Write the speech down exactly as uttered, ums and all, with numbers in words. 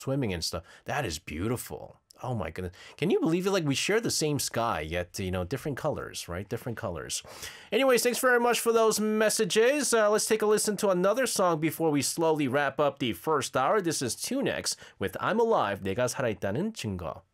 swimming and stuff. That is beautiful. Oh my goodness. Can you believe it? Like we share the same sky, yet, you know, different colors, right? Different colors. Anyways, thanks very much for those messages. Uh, let's take a listen to another song before we slowly wrap up the first hour. This is Tunex with I'm Alive, 내가 살아있다는 증거.